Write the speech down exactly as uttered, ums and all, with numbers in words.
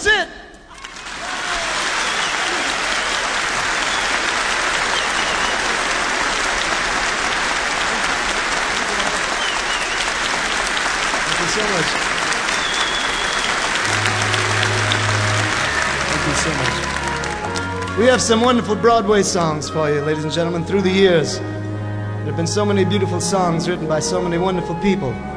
it. Thank you so much. Thank you so much. We have some wonderful Broadway songs for you, ladies and gentlemen, through the years. There have been so many beautiful songs written by so many wonderful people.